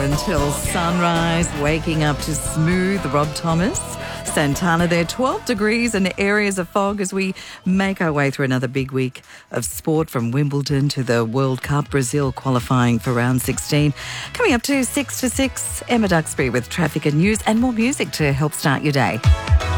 until sunrise, waking up to smooth Rob Thomas. Santana there, 12 degrees and areas of fog as we make our way through another big week of sport, from Wimbledon to the World Cup, Brazil qualifying for round 16. Coming up to 6 to 6, Emma Duxbury with traffic and news and more music to help start your day.